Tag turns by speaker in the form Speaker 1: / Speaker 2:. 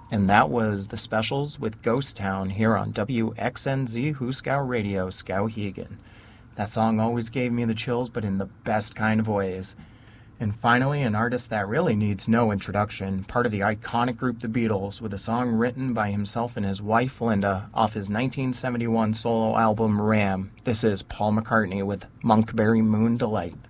Speaker 1: And that was The Specials with Ghost Town here on WXNZ Hooskow Radio, Skowhegan. That song always gave me the chills, but in the best kind of ways. And finally, an artist that really needs no introduction, part of the iconic group The Beatles, with a song written by himself and his wife Linda off his 1971 solo album Ram. This is Paul McCartney with Monkberry Moon Delight.